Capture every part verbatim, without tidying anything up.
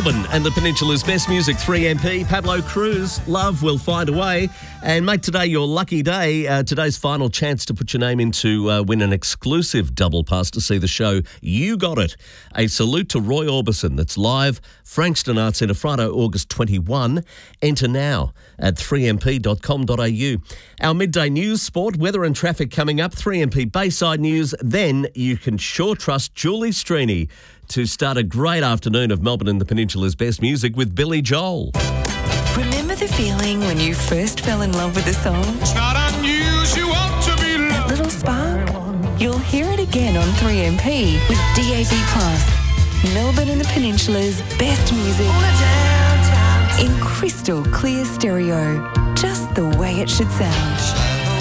Melbourne and the Peninsula's best music, three M P, Pablo Cruz, Love Will Find a Way. And make today your lucky day. Uh, today's final chance to put your name in to uh, win an exclusive double pass to see the show You Got It. A salute to Roy Orbison that's live, Frankston Arts Centre, Friday, August twenty-first. Enter now at three m p dot com dot a u. Our midday news, sport, weather and traffic coming up, three M P Bayside News. Then you can sure trust Julie Streeney to start a great afternoon of Melbourne and the Peninsula's best music with Billy Joel. Remember the feeling when you first fell in love with a song? It's not unusual to be That little spark? You'll hear it again on three M P with D A B plus. Melbourne and the Peninsula's best music in crystal clear stereo. Just the way it should sound.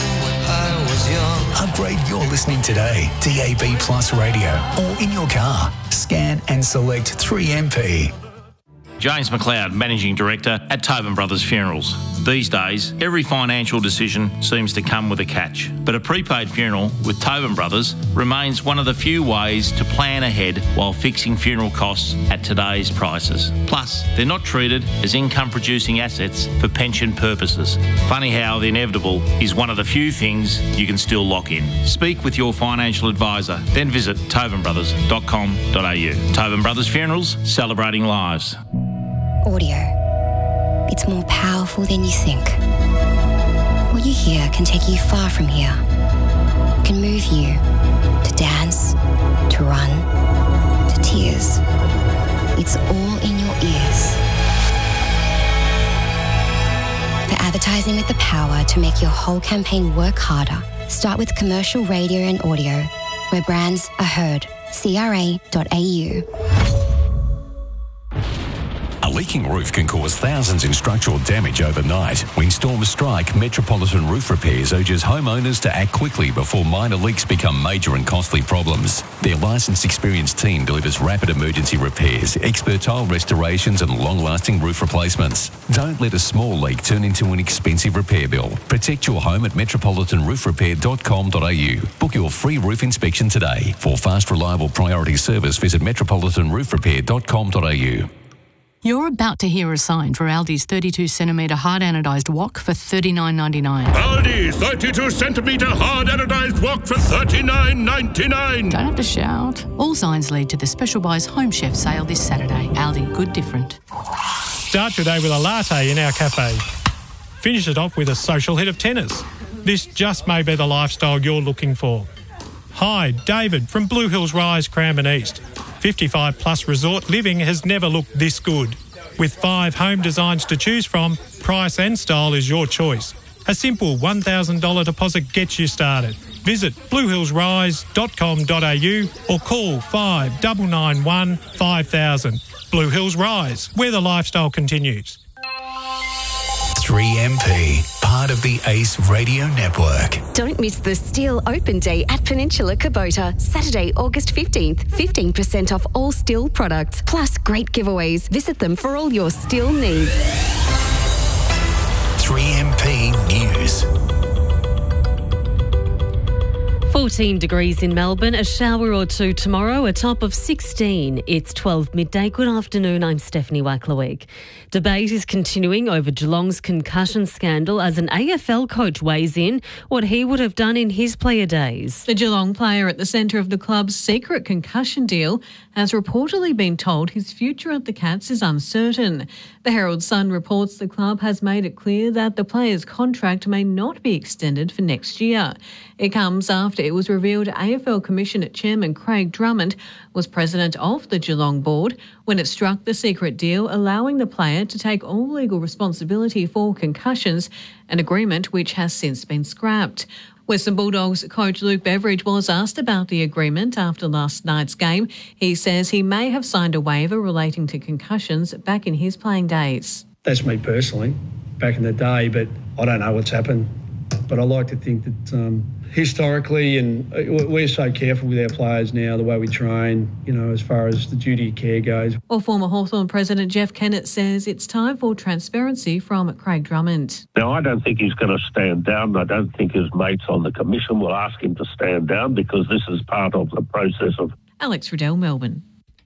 Upgrade your listening today. D A B Plus Radio or in your car. Scan and select three M P. James McLeod, Managing Director at Tobin Brothers Funerals. These days, every financial decision seems to come with a catch, but a prepaid funeral with Tobin Brothers remains one of the few ways to plan ahead while fixing funeral costs at today's prices. Plus, they're not treated as income-producing assets for pension purposes. Funny how the inevitable is one of the few things you can still lock in. Speak with your financial advisor, then visit tobin brothers dot com dot a u. Tobin Brothers Funerals, celebrating lives. Audio. It's more powerful than you think. What you hear can take you far from here. Can move you to dance, to run, to tears. It's all in your ears. For advertising with the power to make your whole campaign work harder, start with commercial radio and audio, where brands are heard. c r a dot a u. A leaking roof can cause thousands in structural damage overnight. When storms strike, Metropolitan Roof Repairs urges homeowners to act quickly before minor leaks become major and costly problems. Their licensed, experienced team delivers rapid emergency repairs, expert tile restorations and long-lasting roof replacements. Don't let a small leak turn into an expensive repair bill. Protect your home at metropolitan roof repair dot com dot a u. Book your free roof inspection today. For fast, reliable priority service, visit metropolitan roof repair dot com dot a u. You're about to hear a sign for Aldi's thirty-two centimetre hard anodised wok for thirty-nine ninety-nine. Aldi thirty-two centimetre hard anodised wok for thirty-nine ninety-nine. Don't have to shout. All signs lead to the Special Buys Home Chef sale this Saturday. Aldi, good different. Start your day with a latte in our cafe. Finish it off with a social hit of tennis. This just may be the lifestyle you're looking for. Hi, David from Blue Hills Rise, Cranbourne East. fifty-five plus resort living has never looked this good. With five home designs to choose from, price and style is your choice. A simple one thousand dollars deposit gets you started. Visit blue hills rise dot com dot a u or call five nine nine one five thousand. Blue Hills Rise, where the lifestyle continues. three M P, part of the Ace Radio Network. Don't miss the Steel Open Day at Peninsula Kubota, Saturday, August fifteenth. fifteen percent off all steel products, plus great giveaways. Visit them for all your steel needs. three M P News. fourteen degrees in Melbourne, a shower or two tomorrow, a top of sixteen. It's twelve midday. Good afternoon, I'm Stephanie Wacklerweg. Debate is continuing over Geelong's concussion scandal as an A F L coach weighs in what he would have done in his player days. The Geelong player at the centre of the club's secret concussion deal has reportedly been told his future at the Cats is uncertain. The Herald Sun reports the club has made it clear that the player's contract may not be extended for next year. It comes after it was revealed A F L Commissioner Chairman Craig Drummond was president of the Geelong board when it struck the secret deal allowing the player to take all legal responsibility for concussions, an agreement which has since been scrapped. Western Bulldogs coach Luke Beveridge was asked about the agreement after last night's game. He says he may have signed a waiver relating to concussions back in his playing days. That's me personally, back in the day, but I don't know what's happened. But I like to think that um, historically, and we're so careful with our players now, the way we train, you know, as far as the duty of care goes. Well, former Hawthorn President Jeff Kennett says it's time for transparency from Craig Drummond. Now, I don't think he's going to stand down. I don't think his mates on the commission will ask him to stand down because this is part of the process of... Alex Riddell, Melbourne.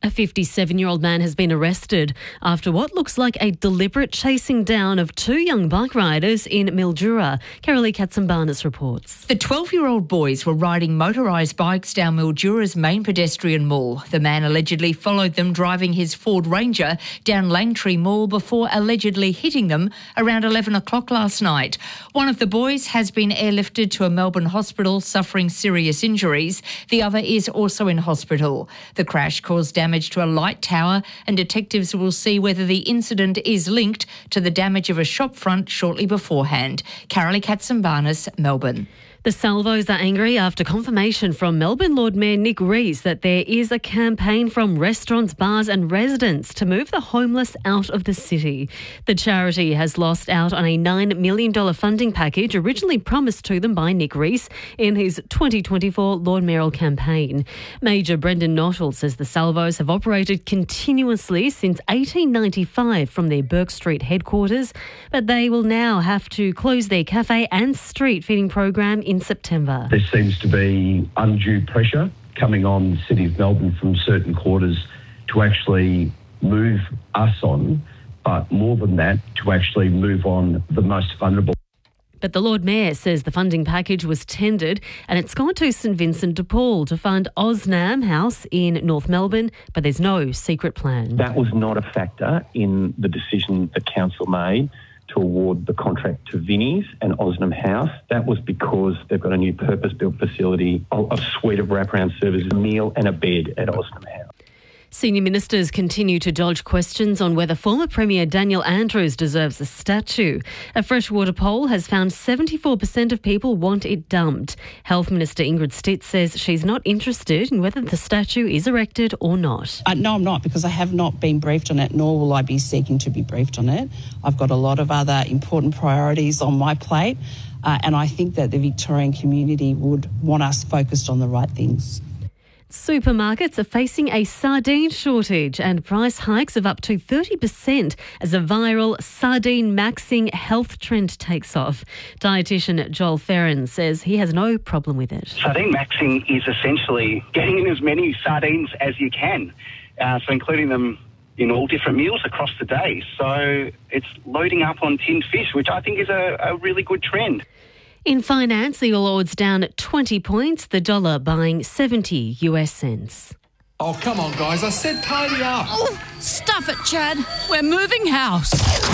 A fifty-seven-year-old man has been arrested after what looks like a deliberate chasing down of two young bike riders in Mildura. Carolee Katsambanis reports. The twelve-year-old boys were riding motorised bikes down Mildura's main pedestrian mall. The man allegedly followed them driving his Ford Ranger down Langtree Mall before allegedly hitting them around eleven o'clock last night. One of the boys has been airlifted to a Melbourne hospital suffering serious injuries. The other is also in hospital. The crash caused damage to a light tower, and detectives will see whether the incident is linked to the damage of a shop front shortly beforehand. Carolee Katsambanis, Melbourne. The Salvos are angry after confirmation from Melbourne Lord Mayor Nick Rees that there is a campaign from restaurants, bars and residents to move the homeless out of the city. The charity has lost out on a nine million dollars funding package originally promised to them by Nick Rees in his twenty twenty-four Lord Mayoral campaign. Major Brendan Nottle says the Salvos have operated continuously since eighteen ninety-five from their Burke Street headquarters, but they will now have to close their cafe and street feeding program in September. There seems to be undue pressure coming on the City of Melbourne from certain quarters to actually move us on, but more than that, to actually move on the most vulnerable. But the Lord Mayor says the funding package was tendered and it's gone to St Vincent de Paul to fund Osnam House in North Melbourne, but there's no secret plan. That was not a factor in the decision the council made to award the contract to Vinnie's and Osnam House. That was because they've got a new purpose-built facility, a suite of wraparound services, a meal and a bed at Osnam House. Senior ministers continue to dodge questions on whether former Premier Daniel Andrews deserves a statue. A Freshwater poll has found seventy-four percent of people want it dumped. Health Minister Ingrid Stitt says she's not interested in whether the statue is erected or not. Uh, no, I'm not, because I have not been briefed on it, nor will I be seeking to be briefed on it. I've got a lot of other important priorities on my plate, uh, and I think that the Victorian community would want us focused on the right things. Supermarkets are facing a sardine shortage and price hikes of up to thirty percent as a viral sardine maxing health trend takes off. Dietitian Joel Ferrin says he has no problem with it. Sardine maxing is essentially getting in as many sardines as you can, uh, so including them in all different meals across the day. So it's loading up on tinned fish, which I think is a, a really good trend. In finance, the All Ords down twenty points, the dollar buying seventy US cents. Oh, come on, guys. I said tidy up. Oh, stuff it, Chad. We're moving house.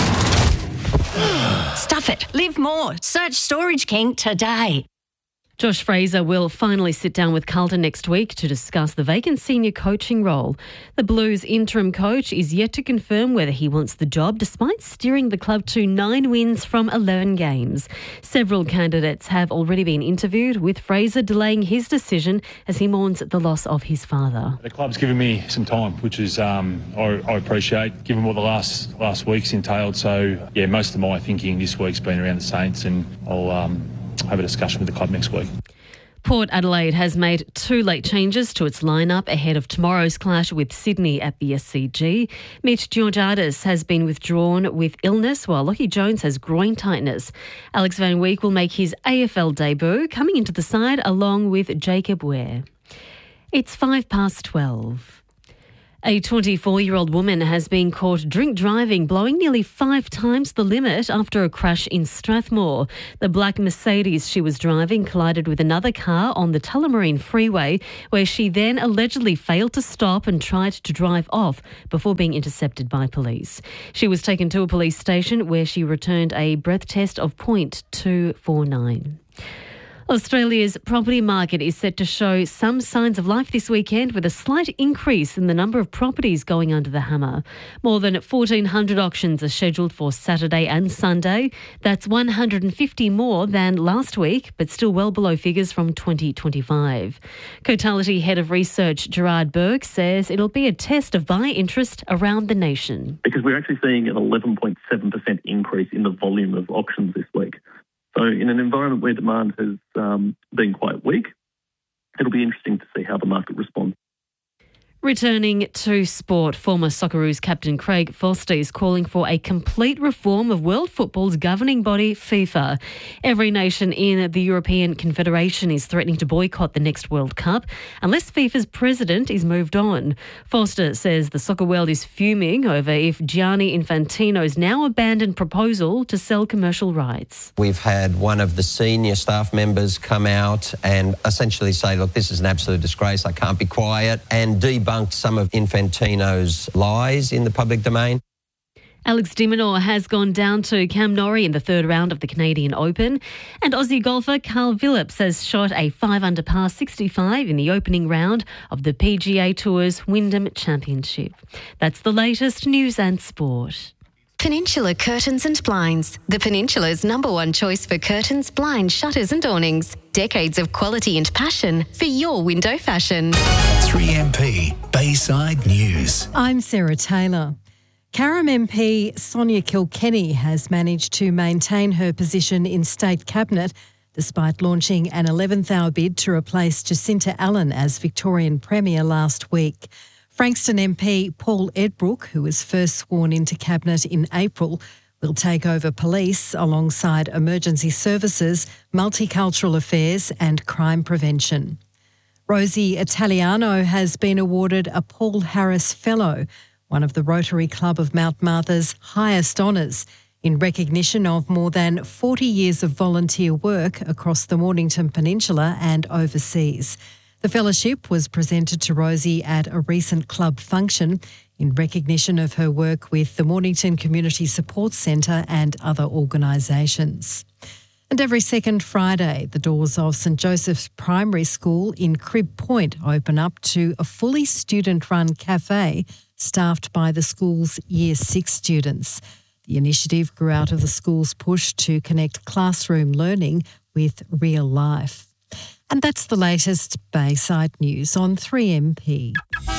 Stuff it. Live more. Search Storage King today. Josh Fraser will finally sit down with Carlton next week to discuss the vacant senior coaching role. The Blues interim coach is yet to confirm whether he wants the job, despite steering the club to nine wins from eleven games. Several candidates have already been interviewed, with Fraser delaying his decision as he mourns the loss of his father. The club's given me some time, which is um, I, I appreciate, given what the last last week's entailed. So, yeah, most of my thinking this week's been around the Saints, and I'll um, have a discussion with the club next week. Port Adelaide has made two late changes to its lineup ahead of tomorrow's clash with Sydney at the S C G. Mitch Georgiadis has been withdrawn with illness, while Lockie Jones has groin tightness. Alex Van Week will make his A F L debut, coming into the side along with Jacob Ware. It's five past twelve. A twenty-four-year-old woman has been caught drink driving, blowing nearly five times the limit after a crash in Strathmore. The black Mercedes she was driving collided with another car on the Tullamarine Freeway, where she then allegedly failed to stop and tried to drive off before being intercepted by police. She was taken to a police station where she returned a breath test of point two four nine. Australia's property market is set to show some signs of life this weekend, with a slight increase in the number of properties going under the hammer. More than fourteen hundred auctions are scheduled for Saturday and Sunday. That's one hundred fifty more than last week, but still well below figures from twenty twenty-five. Cotality Head of Research Gerard Burke says it'll be a test of buyer interest around the nation. Because we're actually seeing an eleven point seven percent increase in the volume of auctions this week. So in an environment where demand has um, been quite weak, it'll be interesting to see how the market responds. Returning to sport, former Socceroos captain Craig Foster is calling for a complete reform of world football's governing body, FIFA. Every nation in the European Confederation is threatening to boycott the next World Cup unless FIFA's president is moved on. Foster says the soccer world is fuming over if Gianni Infantino's now abandoned proposal to sell commercial rights. We've had one of the senior staff members come out and essentially say, look, this is an absolute disgrace, I can't be quiet, and debunk some of Infantino's lies in the public domain. Alex de Minaur has gone down to Cam Norrie in the third round of the Canadian Open, and Aussie golfer Carl Phillips has shot a five under par sixty-five in the opening round of the P G A Tour's Wyndham Championship. That's the latest news and sport. Peninsula Curtains and Blinds, the Peninsula's number one choice for curtains, blinds, shutters and awnings. Decades of quality and passion for your window fashion. three M P Bayside News. I'm Sarah Taylor. Carrum M P Sonia Kilkenny has managed to maintain her position in State Cabinet despite launching an eleventh hour bid to replace Jacinta Allen as Victorian Premier last week. Frankston M P Paul Edbrook, who was first sworn into Cabinet in April, will take over police alongside emergency services, multicultural affairs and crime prevention. Rosie Italiano has been awarded a Paul Harris Fellow, one of the Rotary Club of Mount Martha's highest honours, in recognition of more than forty years of volunteer work across the Mornington Peninsula and overseas. The fellowship was presented to Rosie at a recent club function in recognition of her work with the Mornington Community Support Centre and other organisations. And every second Friday, the doors of St Joseph's Primary School in Crib Point open up to a fully student-run cafe staffed by the school's Year six students. The initiative grew out of the school's push to connect classroom learning with real life. And that's the latest Bayside News on three M P.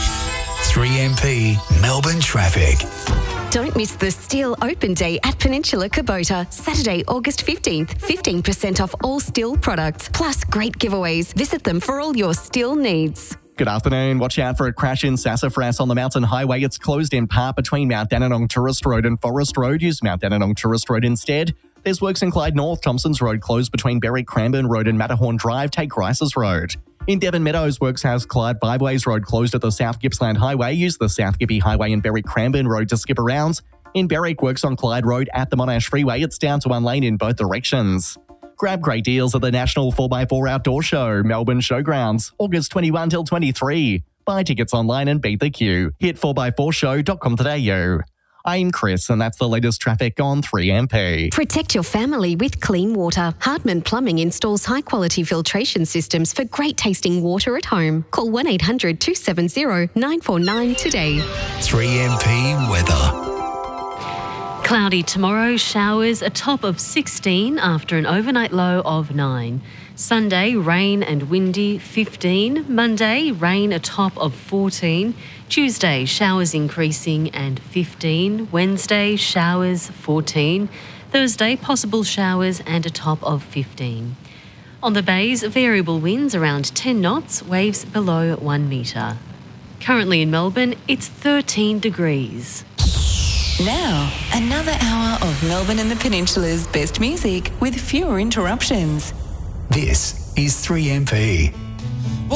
three M P Melbourne Traffic. Don't miss the Steel Open Day at Peninsula Kubota, Saturday, August fifteenth. fifteen percent off all steel products, plus great giveaways. Visit them for all your steel needs. Good afternoon. Watch out for a crash in Sassafras on the Mountain Highway. It's closed in part between Mount Dandenong Tourist Road and Forest Road. Use Mount Dandenong Tourist Road instead. There's works in Clyde North. Thompson's Road closed between Berry Cranbourne Road and Matterhorn Drive. Take Rice's Road. In Devon Meadows, works has Clyde Byways Road closed at the South Gippsland Highway. Use the South Gippy Highway and Berry Cranbourne Road to skip around. In Berwick, works on Clyde Road at the Monash Freeway. It's down to one lane in both directions. Grab great deals at the National four by four Outdoor Show, Melbourne Showgrounds, August twenty-first till twenty-third. Buy tickets online and beat the queue. Hit four by four show dot com today, yo. I'm Chris, and that's the latest traffic on three M P. Protect your family with clean water. Hardman Plumbing installs high-quality filtration systems for great-tasting water at home. Call one eight hundred two seven zero nine four nine today. three M P Weather. Cloudy tomorrow, showers a top of sixteen after an overnight low of nine. Sunday, rain and windy, fifteen. Monday, rain a top of fourteen. Tuesday, showers increasing and fifteen. Wednesday, showers fourteen. Thursday, possible showers and a top of fifteen. On the bays, variable winds around ten knots, waves below one metre. Currently in Melbourne, it's thirteen degrees. Now, another hour of Melbourne and the Peninsula's best music with fewer interruptions. This is three M P.